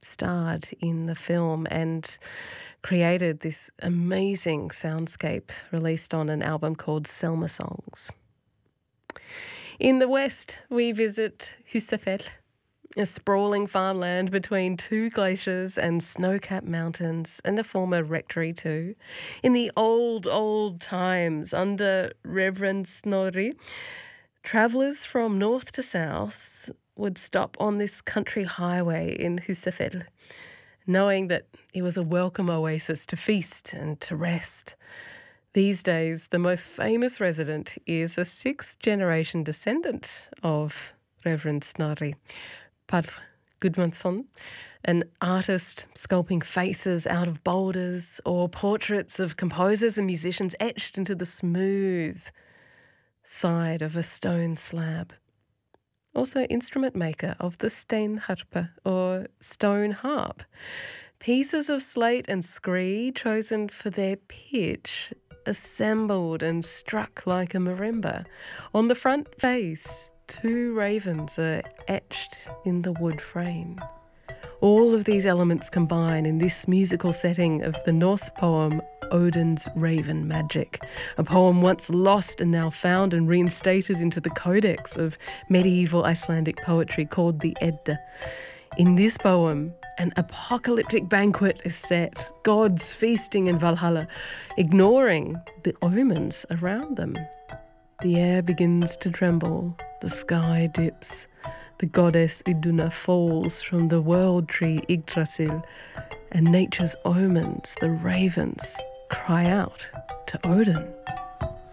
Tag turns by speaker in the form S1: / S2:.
S1: starred in the film and created this amazing soundscape released on an album called Selma Songs. In the west, we visit Husafell, a sprawling farmland between two glaciers and snow-capped mountains, and a former rectory too. In the old times, under Reverend Snorri, travellers from north to south would stop on this country highway in Husafell, knowing that it was a welcome oasis to feast and to rest. These days, the most famous resident is a sixth-generation descendant of Reverend Snorri, Páll Gudmundsson, an artist sculpting faces out of boulders or portraits of composers and musicians etched into the smooth side of a stone slab. Also instrument maker of the steinharpa, or stone harp. Pieces of slate and scree chosen for their pitch, assembled and struck like a marimba. On the front face, two ravens are etched in the wood frame. All of these elements combine in this musical setting of the Norse poem Odin's Raven Magic, a poem once lost and now found and reinstated into the codex of medieval Icelandic poetry called the Edda. In this poem, an apocalyptic banquet is set, gods feasting in Valhalla, ignoring the omens around them. The air begins to tremble, the sky dips, the goddess Iduna falls from the world tree Yggdrasil, and nature's omens, the ravens, cry out to Odin.